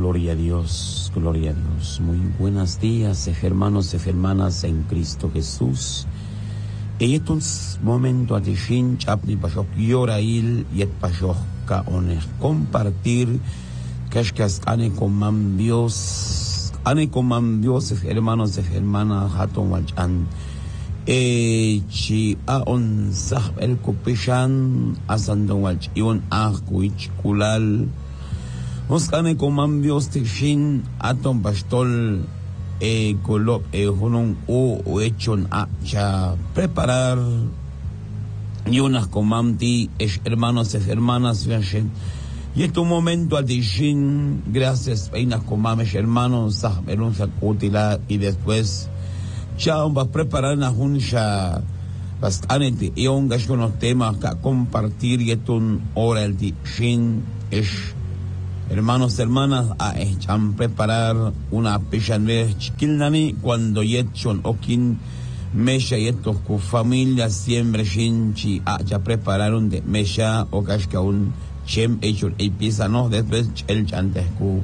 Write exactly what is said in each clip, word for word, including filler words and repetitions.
Gloria a Dios, gloria a Dios. Muy buenos días, hermanos y hermanas en Cristo Jesús. Y estos momentos de Shin Chapni Pashok Yorail y et Pashok Kaones compartir Kashkas Ane Komam Dios, Ane Komam Dios, hermanos y hermanas Haton Walchan. E chi aon sah el Kopishan Asandon Walch Ion Ahkuich Kulal. Oskane Komam Dios Tishin Aton Pastol. E colop e honong o o echon a ya preparar y unas comamti hermanos y hermanas viajen y este momento al dishin gracias peinas comames hermanos sah merun sakutila y después ya va a preparar una juncha bastante y un gash con los temas que compartir y etun hora el dishin es hermanos y hermanas, a echan preparar una pechanve chiquilnani cuando yetchon okin mesha yetos ku familia siempre shinchi a ya prepararon de mesha o kashka un chem echon e pisa no después el chantes ku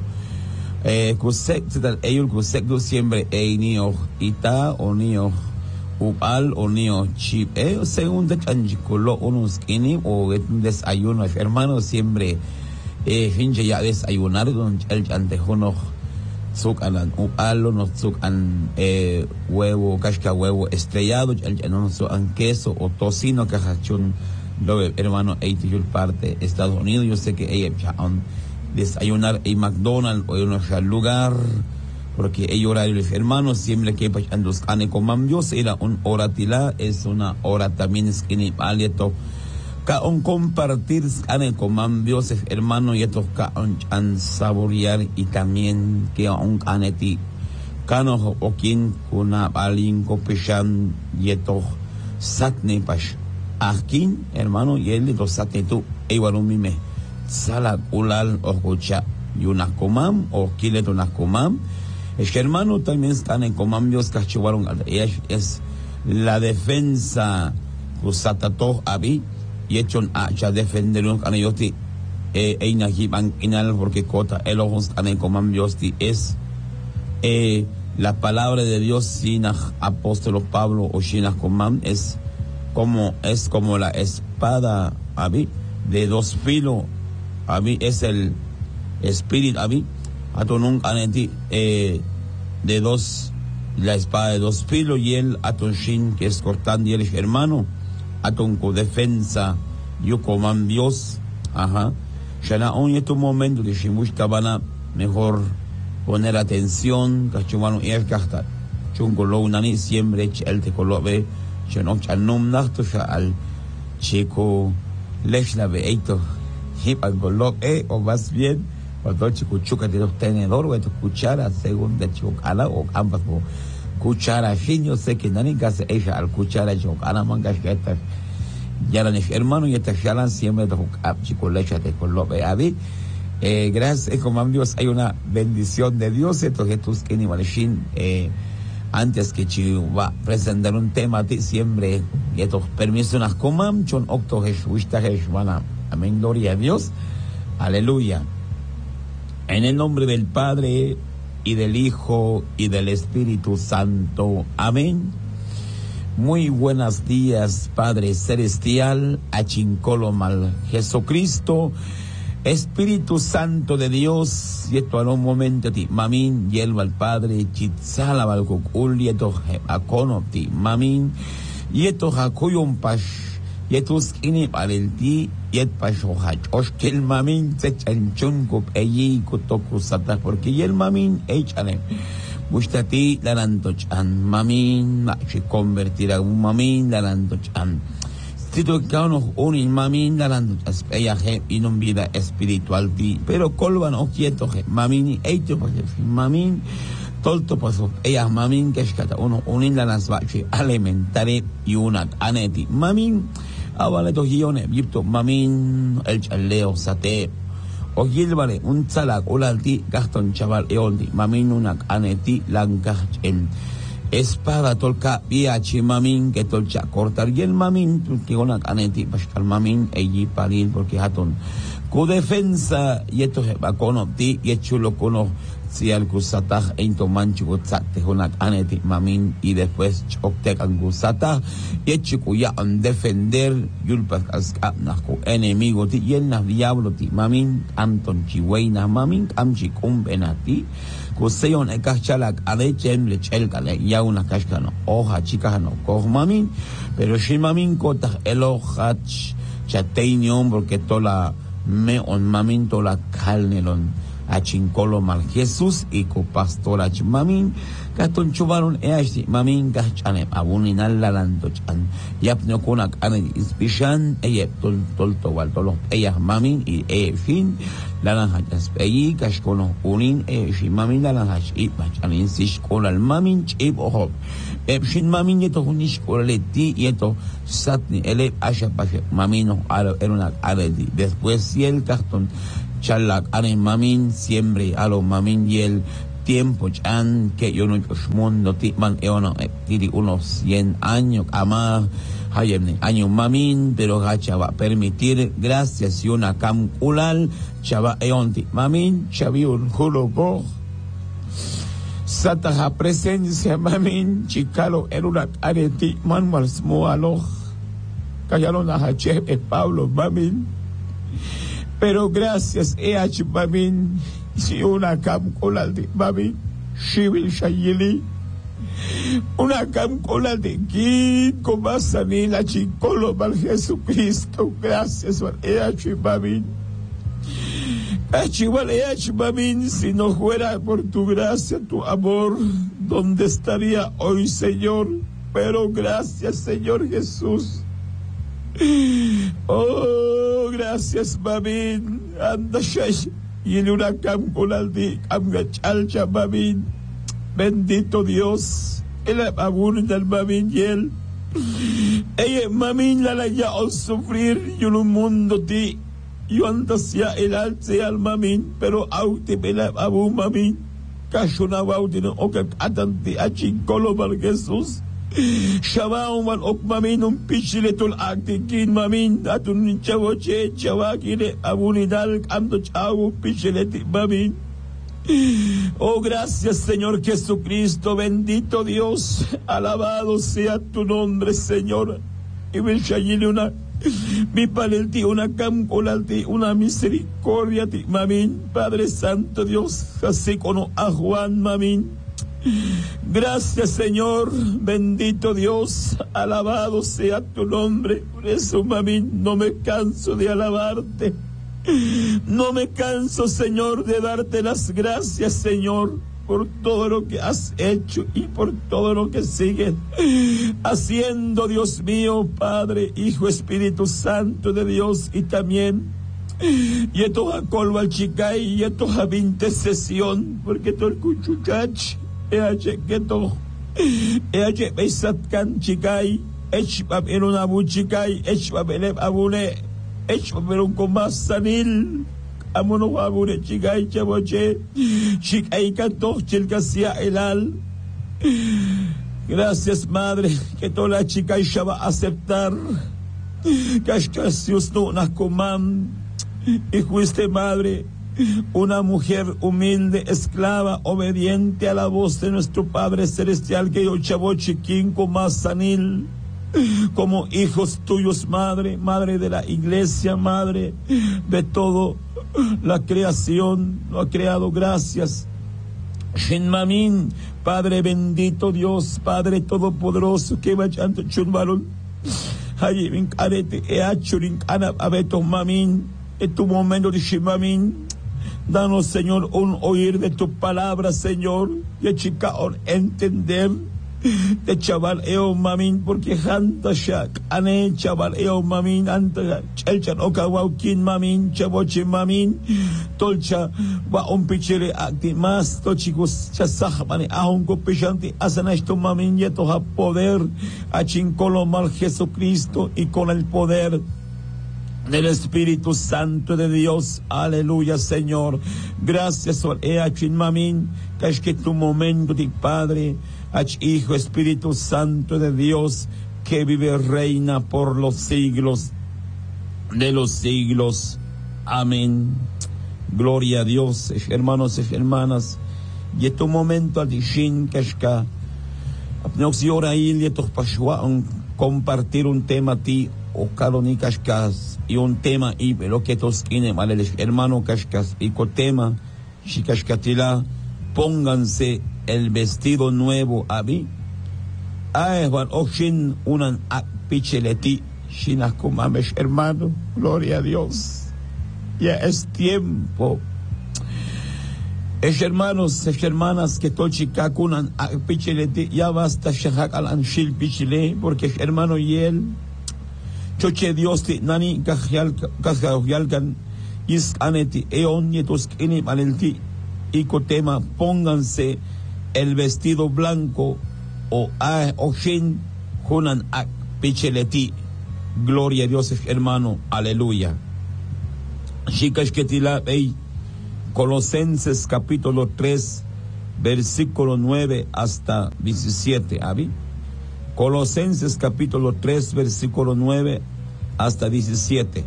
eh ku sek ellos ku sek do siempre e niyo ita o niyo upal o niyo chip eh según de chanjikulo unos kini o desayuno hermanos siempre eh finche ya desayunar con el antejono sucan upalo no sucan eh huevo casca huevo estrellado el no sucan queso o tocino que hachun lo hermano eitil parte Estados Unidos. Yo sé que ella ya on desayunar en McDonald's o en un lugar porque ellos horario hermanos siempre que pasan los cane comam Dios era un horatila es una hora también es que alieto ka on compartir ane comam Dios hermano y estos ka on an saborear y también que on aneti kano okin kuna balin kopeshan y estos satne pash akin hermano y él los satne tu eiwarumime sala ulal ojocha y una comam o kilet una comam es que hermano también están en comam Dios cachuaron es la defensa kusatato abi y hechon a ya defendernos a ellos eh einaji ban inal porque cota el ojos a en comam Dios es eh la palabra de Dios sin apóstol Pablo o sin comam es como es como la espada abi de dos filos abi es el espíritu abi atonun aneti eh de dos la espada de dos filos y el atonshin que es cortando y el hermano atonco defensa yo coman Dios ajá ya na on este momento de shimush tabana mejor poner atención cachumano y el casta chungo lo unani siempre el te colobe yo no chanum nachto ya al chico leshla beito hip al golob eh o más bien cuando chico chuca de los tenedor o de cuchara según de chico ala o ambas cuchara fin yo sé que nani gase ella al cuchara yo ana manga que ya la hermano y esta chalan siempre de chico leche de colobe abi eh gracias como Dios hay una bendición de Dios estos Jesús que ni malechin eh antes que chico va a presentar un tema de siempre y estos permisos nas comam chon octo Jesús ta Jesús amén gloria a Dios aleluya en el nombre del Padre y del Hijo y del Espíritu Santo. Amén. Muy buenos días, Padre Celestial, Achincolomal, Jesucristo, Espíritu Santo de Dios, y esto a un momento ti, Mamín, yelva al Padre, Chitzala Balcocul, y esto Aconopti, Mamín, y esto Jacoyon Pash, y esto Skini Palelti, y et Pashohach, Oshkel Mamín, Sechanchunkup, Eyi, Kutokusata, porque y el Mamín, Echane. Mustati larantochan mamin machi convertirá un mamin larantochan tito kauno unin mamin larantochas peyaje y no vida espiritual ti pero colvan o quieto je mamin eito pues mamin tolto paso ella mamin que escata uno unin lanas bachi alimentare y una aneti mamin avale to gione yipto mamin el chaleo sate o gilvare un tzalak ulalti gaston chaval eoldi mamin unak aneti lankah el espada tolka biachi mamin que tolcha cortar y el mamin que unak aneti pascal mamin eji paril porque haton con defensa, y esto se va con ti, y esto lo cono, si al cusatag, en tomancho, gutzate, una caneti, mamin, y después chocte con gusatag, y esto cuya an defender, yulpas cascapnas, con enemigo, ti, y el nas diablo, ti, mamin, anton chihuayna, mamin, amchi cumbenati, kuseyon ekachalak, adechem, lechelkale, ya una cascano, hoja, chicas, no, cojo, mamin, pero si mamin, cotas, el hojach, chateinion, porque toda me on mamin tola calnelon a chincolo mal Jesús y co pastor ach mamin gaston chubaron e ach mamin gachane abuninal la lanto chan yap no konak ane inspiration e yep tol tol to wal tolos ellas mamin y e fin la lanjas peyi gash kono unin e shi mamin la lanjas y machan insish kola al mamin chib ohop e shin mamin yeto hunish koleti yeto satni ele asha pashe mamino era una aredi después si el cartón chalak ane mamin siempre a lo mamin y el tiempo chan que yo no mundo ti man e ono tiri unos cien años ama hayemne año mamin pero gacha va a permitir gracias y una camculal chava eonti mamin chaviun huloko Sataha presencia mamin chicalo era una areti manual smoalo callaron a Hache Pablo mamin pero gracias eh mamin si una cam cola de mamin shivil shayili una cam cola de ki como sanila chicolo mal Jesucristo gracias eh mamin Mamin, si no fuera por tu gracia, tu amor, ¿dónde estaría hoy, Señor? Pero gracias, Señor Jesús. Oh, gracias, Mamin. Anda, shash. Y el huracán colaldi, amgachalcha, Mamin. Bendito Dios. El abun del Mamin y él. Ella, Mamin, la la ya al sufrir, y un mundo ti. Yo andasia el alce al mamin, pero auti bela abu mamin, kashuna bauti no oka atanti achinkolo mal Jesús. Shabao man ok mamin un pichiletul akti kin mamin, atun chavoche chavakine abunidal amdo chavo pichileti mamin. Oh, gracias, Señor Jesucristo, bendito Dios, alabado sea tu nombre, Señor. Y ven una mi padre ti una camcolalti una misericordia ti mamin Padre Santo Dios así como a Juan mamin gracias Señor bendito Dios alabado sea tu nombre por eso mamin no me canso de alabarte no me canso Señor de darte las gracias Señor por todo lo que has hecho y por todo lo que sigues haciendo, Dios mío, Padre, Hijo, Espíritu Santo de Dios, y también y esto a colva al chicay y esto a intercesión porque todo el cuchuchach eache que todo eache beisat kan chicay echpam en una buchicay echpam en abune echpam en un comas sanil amono abune chicay chaboche chicay canto chilcasia elal. Gracias Madre que toda la chica ya va a aceptar Kashkasius no nakomam y fuiste Madre una mujer humilde, esclava, obediente a la voz de nuestro Padre Celestial que yo chavo chiquín como sanil como hijos tuyos Madre, Madre de la Iglesia, Madre de todo la creación, lo ha creado, gracias. Shin Mamin, Padre bendito Dios, Padre todopoderoso, que vachanto chunbaron, allí ven carete, e achurin ana abeto Mamin, en tu momento de Shin Mamin, danos Señor un oír de tu palabra Señor, y chica on entender, de chaval eo mamin porque hanta shak ane chaval eo mamin anta chelchan okawaukin mamin chaboche mamin tolcha va un pichele acti más tochicos chasaj mane ahun ko pishanti asanasto mamin yeto a poder a chincolo mal Jesucristo y con el poder del Espíritu Santo de Dios, aleluya Señor, gracias por eachin mamin, que es que tu momento de Padre, ach Hijo Espíritu Santo de Dios, que vive reina por los siglos de los siglos, Amén. Gloria a Dios, hermanos y hermanas. Y este momento adishin kashka. Apneox yora il y tos pashwa compartir un tema ti o kaloni kashkas y un tema y lo que tos kine malel hermano kashkas y co tema shikashkatila pónganse el vestido nuevo a mí. Ay, Juan Okshin unan picheleti shinaskumamesh hermano. Gloria a Dios. Ya es tiempo. Es hermanos, es hermanas que tochikakunan picheleti, ya basta shahak al anshil pichile, porque es hermano y él. Choche Dios ti nani kahyalkan is aneti eon yetos kini malelti y cotema pónganse el vestido blanco o a oshin hunan ak picheleti. Gloria a Dios, hermano. Aleluya. Chicas que tila ey Colosenses capítulo tres versículo nueve hasta diecisiete. ¿Abi? Colosenses capítulo tres versículo nueve hasta diecisiete.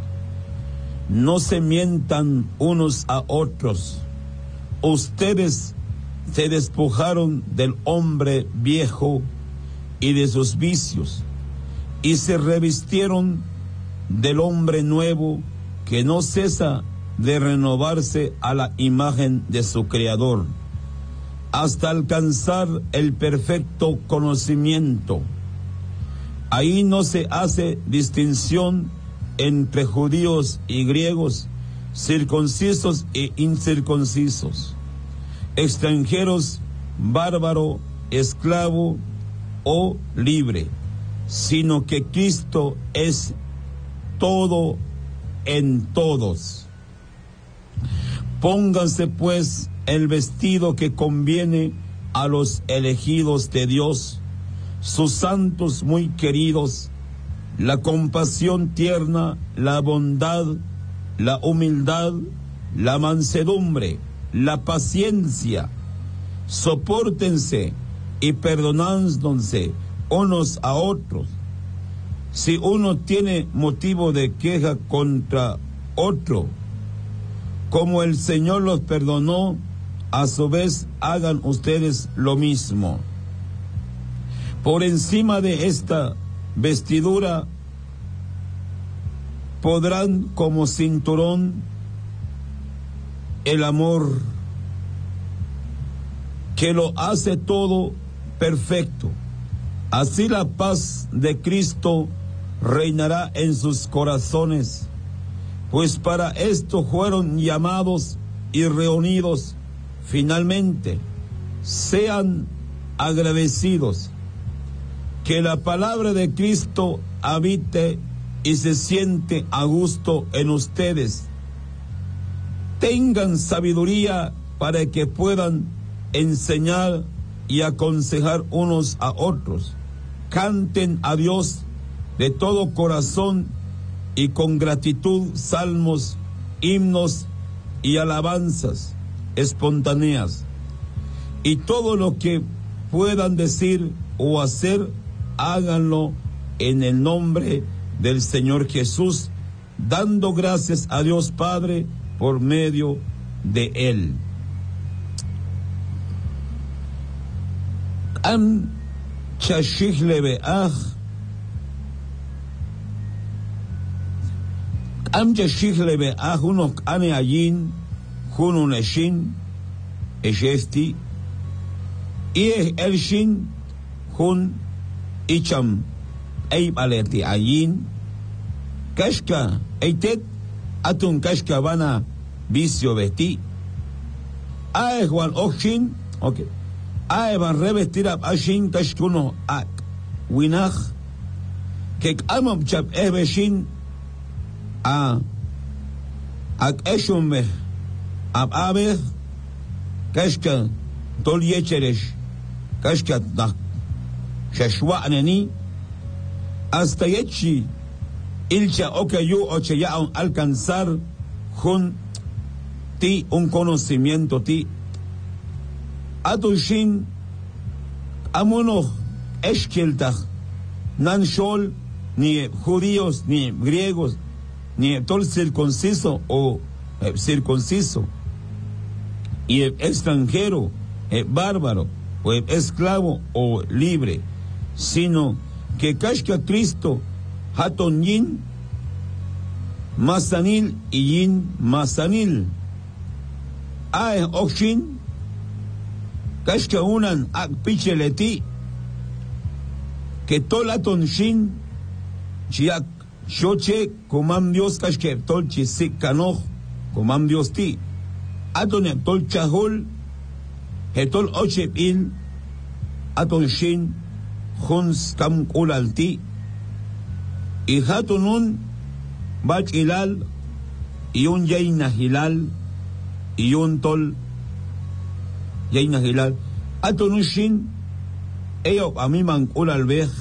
No se mientan unos a otros. Ustedes se despojaron del hombre viejo y de sus vicios y se revistieron del hombre nuevo que no cesa de renovarse a la imagen de su Creador, hasta alcanzar el perfecto conocimiento. Ahí no se hace distinción entre judíos y griegos, circuncisos e incircuncisos, extranjeros, bárbaro, esclavo o libre, sino que Cristo es todo en todos. Pónganse pues el vestido que conviene a los elegidos de Dios, sus santos muy queridos, la compasión tierna, la bondad, la humildad, la mansedumbre, la paciencia. Sopórtense y perdonándose unos a otros. Si uno tiene motivo de queja contra otro, como el Señor los perdonó, a su vez hagan ustedes lo mismo. Por encima de esta vestidura podrán como cinturón el amor, que lo hace todo perfecto. Así la paz de Cristo reinará en sus corazones, pues para esto fueron llamados y reunidos. Finalmente, sean agradecidos. Que la palabra de Cristo habite y se siente a gusto en ustedes. Tengan sabiduría para que puedan enseñar y aconsejar unos a otros. Canten a Dios de todo corazón y con gratitud salmos, himnos y alabanzas espontáneas. Y todo lo que puedan decir o hacer, háganlo en el nombre del Señor Jesús, dando gracias a Dios Padre por medio de Él. Am chashich lebeach, am chashich lebeach uno ane ayin, uno neshin, eshesti, y el shin, hun icham, eib aleti ayin, kashka, eitet, atun kashka vana vicio vesti, ae juan okshin, ok. Ae van revestir a ashin kashkuno ak winach que amam chap ebeshin a ak eshumbe ab abe kashka tol yecheresh kashka na shashwa anani hasta yechi ilcha okayu oche ya alcanzar jun ti un conocimiento ti Atushin amono eskeltach nan shol ni judíos ni griegos ni el circunciso o eh, circunciso, y el extranjero, el bárbaro, o el esclavo o libre, sino que kashka Cristo haton yin masanil y yin masanil. Ae okshin kashka unan ak picheleti que tolaton shin chiak shoche comam Dios kashke tol chisik kanoch comam Dios ti aton tol chahol hetol ochep il aton shin Huns kam kulalti y hatunun bach ilal y un yayna hilal y un tol yayna hilal atunun shin ello a mí man kulal vej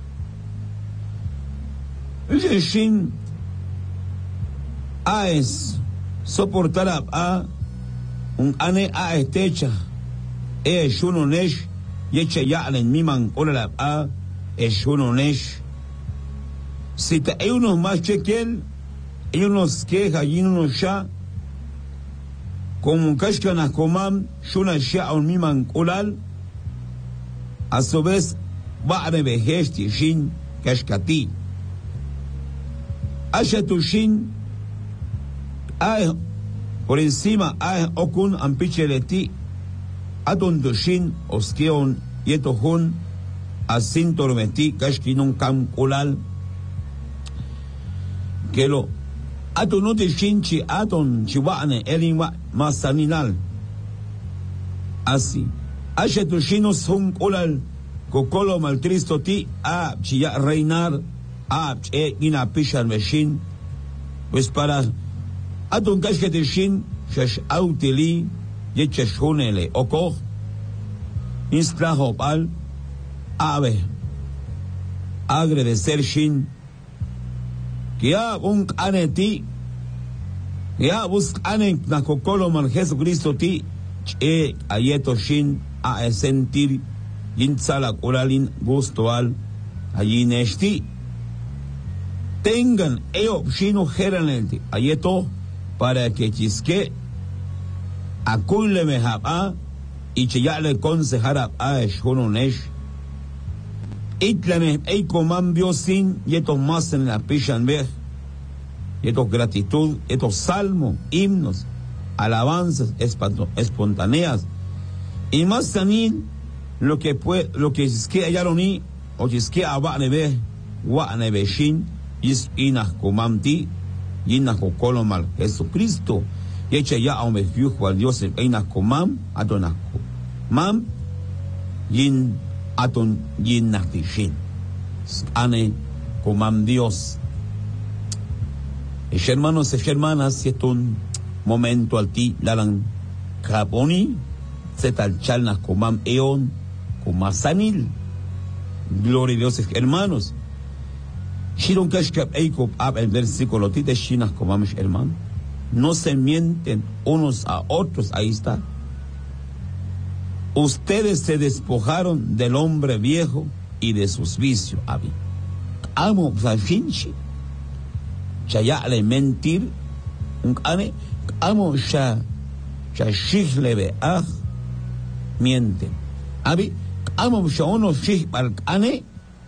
ese shin a es soportar a, a un ane a estecha e shuno nesh yeche ya'len miman olala a eshuno nesh si te hay unos más chequel hay unos queja y unos ya como kashkana komam shuna sha un miman olal a su vez ba'ne beheshti shin kashkati ashatu shin ay por encima ay okun ampicheleti adon shin oskeon yeto hun asin tormenti kashkinun kam kulal kelo adon de shinchi adon chiwane elinwa masaninal así ashatu shinos hun kulal kokolo maltristo ti a chia reinar a e ina pishan meshin pues para adon kashkete shin shash auteli yecheshunele okoh instrahopal ave agradecer shin que ya un aneti ya bus anen na kokolo man Jesucristo ti e ayeto shin a sentir insala oralin gustoal allí nesti tengan ello shino geranelti ayeto para que chisque akule mehaba y chiyale consejara a eshononesh itlame ei comam sin y estos más en la pishan ver y estos gratitud estos salmos himnos alabanzas espontáneas y más también lo que puede lo que es que ayaroni o es que abane ve wa nebe shin is inah comam ti inah kokolomal Jesucristo y echa ya a un bejujo al Dios en einas comam atonasco mam yin aton yin nachtishin ane comam Dios. Es hermanos y hermanas, si es un momento al ti lalan kaponi zetal chalnas comam eon comasanil gloria a Dios hermanos shiron kashkap eikop ab el versículo ti de shinas comam hermano. No se mienten unos a otros, ahí está. Ustedes se despojaron del hombre viejo y de sus vicios. Abi. Amo zafinchi. Chaya le mentir. Ane amo sha sha shihlebe ah mienten. Abi amo sha uno shih bal ane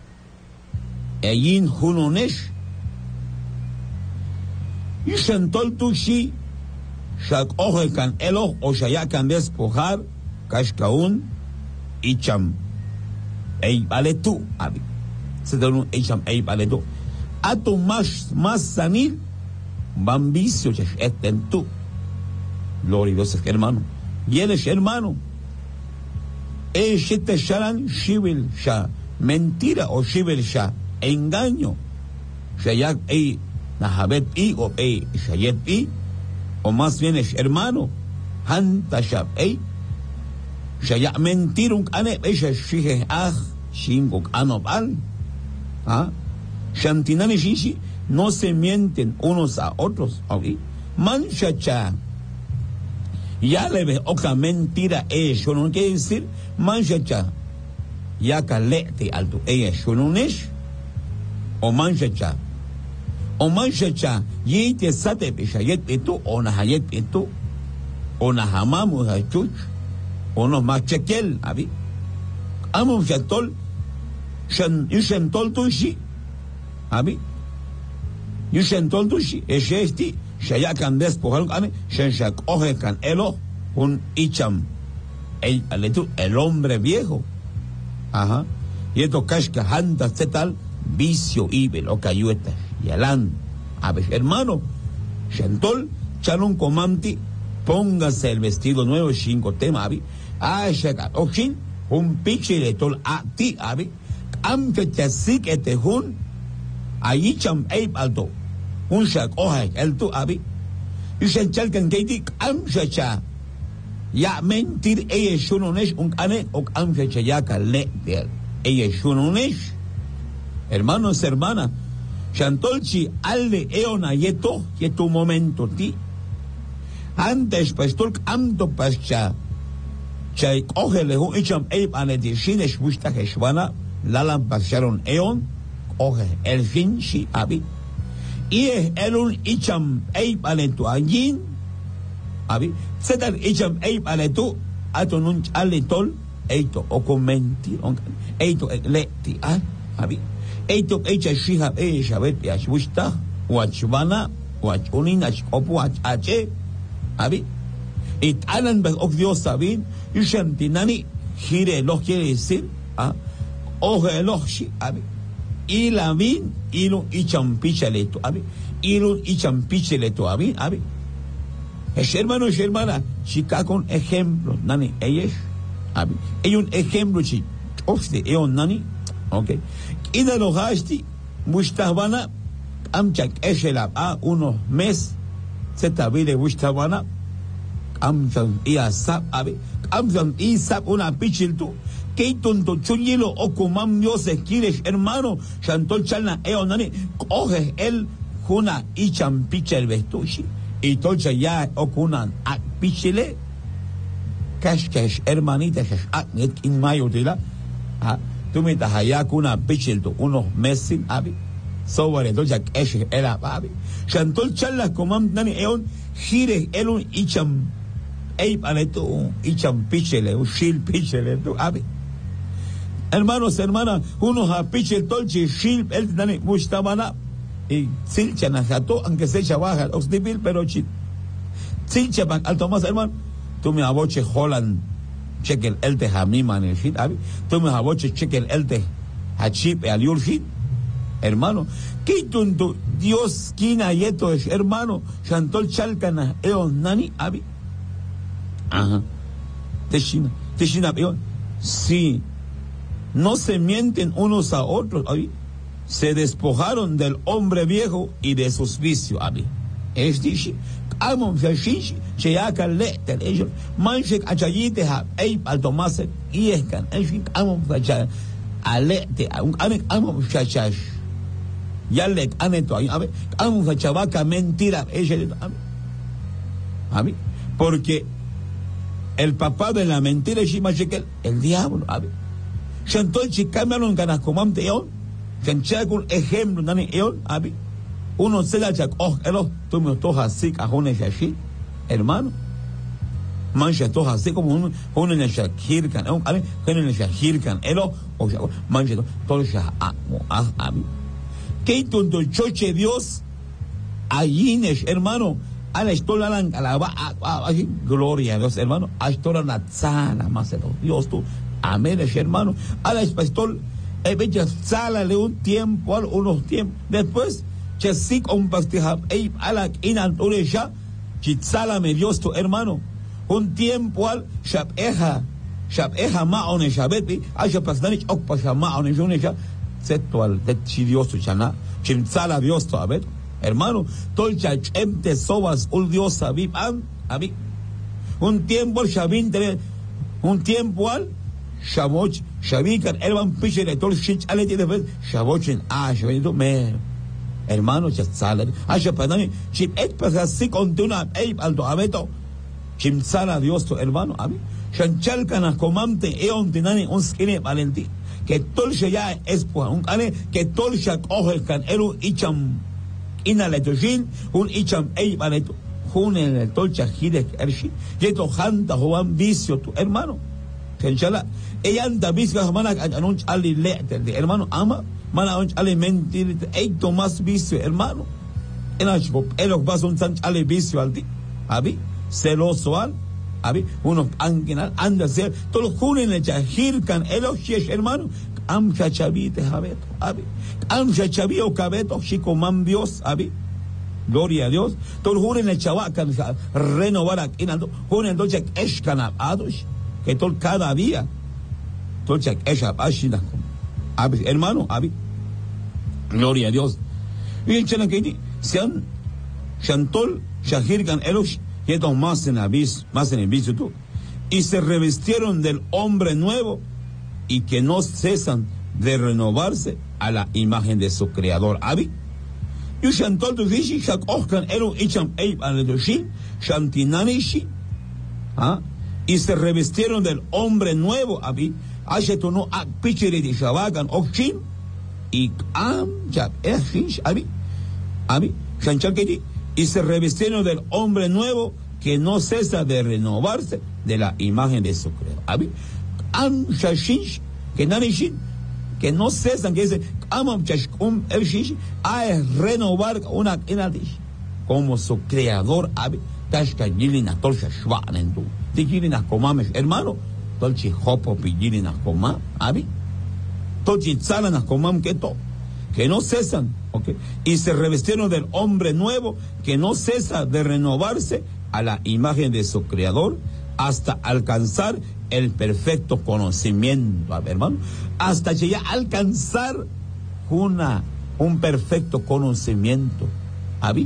eyin hunonesh. Y sentol tu shi shak oje kan elo o shaya kan despojar kashkaun icham ei baletu abi se donu icham ei baletu ato más más sanil bambicio esten tu gloria a Dios hermano y él es hermano e shete sharan shibil sha mentira o shibil sha engaño shaya ei Nahabet i o e shayet i o más bien es hermano hanta shab e shaya mentir un ane ella shige ah shingok anobal ah shantinani shishi no se mienten unos a otros ¿ok? Manchacha ya le ve otra mentira eso no quiere decir manchacha ya calete alto ella eso no es o manchacha O manchacha, yite sate pishayet pitu, o nahayet pitu, o nahamamu hachuch, o no machekel, abi. Amo chatol, shan, yushentol tushi, abi. Yushentol tushi, eshesti, shayakan despojar, ame, shenshak ojekan elo, un icham, el, aletu, el hombre viejo. Ajá. Y esto kashka hanta zetal, vicio, ibel, o cayueta, y alán. A ver, hermano, shentol, chalun comanti, póngase el vestido nuevo, shinko tema, abi. Ah, shaka, okshin, un pichi tol a ti, abi. Am que te asik ete hun, ahí cham eib alto. Un shak oja, el tu, abi. Y shenchal kan keiti, am shacha. Ya mentir, ella shunonesh, un ane, o am shacha ya kalne, ella shunonesh. Hermanos, hermanas, Shantolchi alde eona yeto, yeto momento ti. Antes pastol amto pascha. Chay cógele un icham eib ane de shinesh bushta heshwana, lalan pasaron eon, oje el fin shi abi. Y es el un icham eib ane tu anjin, abi. Setan icham eib ane tu, atonun ale tol, eito, o commenti, eito lekti, ah, abi. Eito echa shiha e shabet yashbushta wachvana wachunin ashkopu ache abi it alan be of Dios sabin yushantinani gire lo quiere decir ah oje lo shi abi y la vin y lo ichampichaleto abi y lo ichampichaleto abi abi es hermano es hermana chica con ejemplo nani ellos abi hay un ejemplo chi ofte eon nani okay. Ina lo hashti, mushtabana, amchak eshelab, a unos mes, se tabile mushtabana, amchak ia sap, abe, amchak i sap una pichiltu, que tonto chunyilo o kumam yose kiresh, hermano, shantol chalna eonani, coge el juna y champicha el vestushi, y tolcha ya o kunan ak pichile, cash cash, hermanita, cash ak net in mayo tila, ah. Tú me estás allá con una pichilto, unos meses, abi. Sobre entonces, ese era, abi. Shantol charlas como nani eon, gire, el un icham, ey, para tú, un icham pichele, un shil pichele, tú, abi. Hermanos, hermanas, unos a pichel tolchi, shil, el nani, mushtabana, y silchan a jato, aunque se echa baja, os dibil, pero chit. Silchan, al Tomás, hermano, tú me aboche Holland. Cheque el te hamiman el shit, abi. Tú me aboche cheque el te hachip al yul shit. Hermano, ¿qué tonto Dios quina yeto es, hermano? Shantol chalcana eon nani, abi. Ajá. Teshina, teshina eon. Sí. No se mienten unos a otros, abi. Se despojaron del hombre viejo y de sus vicios, abi. Es dishi. Amon fashish, cheyaka letter, ellos, manchek achayite ha, eip al tomase, y escan, ellos, amon fasha, alete, amon fashash, yalek, aneto, amon fashabaca, mentira, ellos, a mí, porque el papá de la mentira es Shimachekel, el diablo, a mí. Shantol chicamaron ganas como ante eon, shanchakun ejemplo, nani eon, a mí. Uno se la chak, oh, elo, tú me tojas así, cajones así, hermano. Mancha tojas así como uno, uno en el shakirkan, uno en el shakirkan, elo, o sea, mancha todo el shak, a mí. ¿Qué tonto choche Dios? Allí, hermano, a la historia la calaba, gloria a Dios, hermano, a la historia la sana, más Dios tú, amén, hermano, a la pastor, he hecho sala de un tiempo, unos tiempos, después, Chesik un pastihab, ey, alak inan uresha, chitsala me Dios tu hermano. Un tiempo al shabeja, shabeja maone shabeti, asha pasdanich okpasha maone junesha, setual, de chidios tu chana, chimtsala Dios tu abet, hermano, tolcha chemte sobas ul Dios abib an, abib. Un tiempo al shabin, un tiempo al shaboch, shabikan, elvan piche tol shich aleti de shabochin, ah, shabitu me. Hermano, ya sala. Asha padani, chip et pasa si continua eib alto abeto. Chim sala Dios tu hermano, abi. Shanchal kana comante eon tinani un skine valenti. Que tolsha ya es po un ane que tolsha coge can eru icham ina letojin un icham ey baneto un en el tolcha gide ershi yeto hanta juan vicio tu hermano kenchala ella anda vicio hermana anun ali letter de hermano ama mana anun ali mentir ey tomas vicio hermano ena chico elos vas un san ali vicio alti abi celoso al abi uno anginal anda ser todos junen le jahir kan elos shesh hermano am chachabite habeto abi am chachabio cabeto chico man Dios abi gloria a Dios todo juren el chabacan renovar aquí nando juren entonces eshkana ados que todo cada día entonces esha ashina abi hermano abi gloria a Dios y en chana que sean chantol shahirgan elos y entonces más en avis más en el vicio tú y se revistieron del hombre nuevo y que no cesan de renovarse a la imagen de su creador abi y chantol tu vishi shak ochkan elo icham eib aledoshi shantinanishi ah y se revistieron del hombre nuevo abi ashetono ak pichiri de shabagan ochin y am jab echish abi abi shanchalkedi y se revistieron del hombre nuevo que no cesa de renovarse de la imagen de su creador abi am shashish que nanishin que no cesan, que dice, amam chashkum el shish, a renovar una inadish, como su creador, abi, tashka yilina tolcha shwanen tu, tikilina komamesh, hermano, tolchi hopo pigilina komam, abi, tolchi tzalana komam keto, que no cesan, ok, y se revistieron del hombre nuevo, que no cesa de renovarse a la imagen de su creador, hasta alcanzar el perfecto conocimiento, a ver, hermano, hasta llegar a alcanzar una, un perfecto conocimiento. ¿Abi?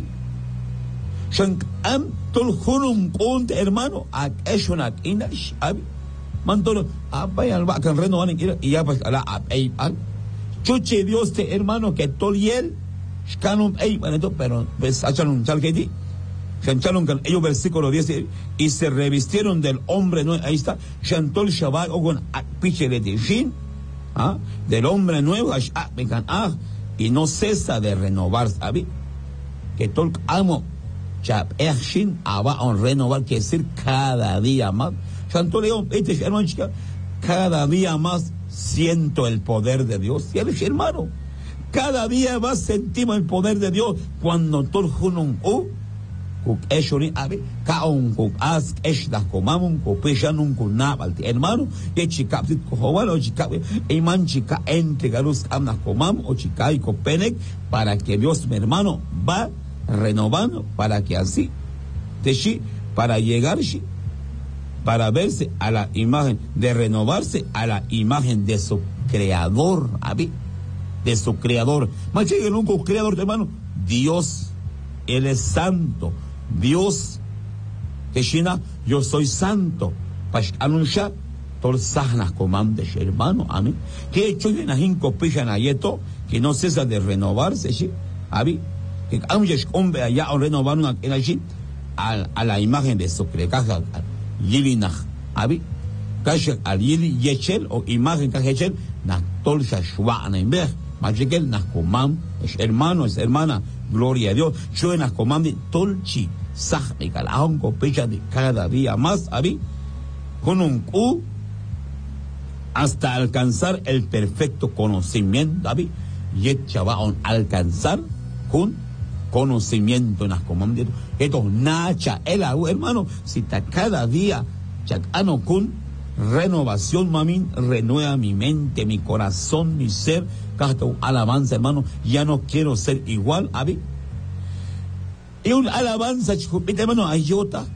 Shankam tulhunum kunt, hermano, a eshonak inash, abi. Mantolo, abay al bakan renovan y ya pues a la abay al. Chuche Dios te hermano que toliel, shkanum ay, pero pues achanum chalketi. Ellos versículo diez y se revistieron del hombre nuevo, ahí está, Shantol Shabbat Ogon Pichele de Shin, del hombre nuevo, y no cesa de renovarse, que todo amo, Chab Shin, va a renovar, que decir cada día más. Shantol este hermano, cada día más siento el poder de Dios, y eres hermano, cada día más sentimos el poder de Dios cuando todo junum u kuk eshoni abi kaun kuk as esh da komamun ko peshanun kunabal hermano e chikapit ko howalo chikap e man chica entre galus amna komam o chikai ko penek para que Dios mi hermano va renovando para que así teshi para llegar para verse a la imagen de renovarse a la imagen de su creador abi de su creador más que nunca creador hermano Dios él es santo Dios, Teshina, yo soy santo. Pash anuncia, tol sahnas comandes, hermano, amén. Que hecho en la hinco pillan ayeto, que no cesa de renovarse, ¿sí? Abi, que aunque hombre allá o renovar una en allí, a la imagen de su creación, Yilinach, Abi, Kasha al Yili Yechel o imagen Kajechel, na tol shashwana en ver, Machikel, na comam, es hermano, es hermana. Gloria a Dios. Yo en las comandas tolchi sahne calajón copecha de cada día más abi con un cu hasta alcanzar el perfecto conocimiento abi y chaval alcanzar con conocimiento en las comandas esto nacha el hermano si está cada día chacano con renovación mamin renueva mi mente mi corazón mi ser cada alabanza hermano ya no quiero ser igual abi y una alabanza chico hermano ayota